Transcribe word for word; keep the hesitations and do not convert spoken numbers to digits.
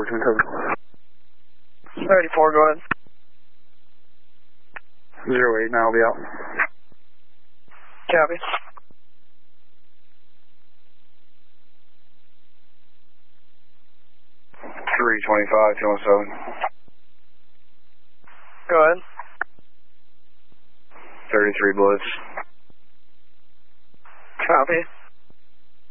Twin Tower. thirty-four, go ahead. Zero eight, now I'll be out. Copy. three twenty-five, two one seven. Go ahead. thirty-three Blitz. Copy.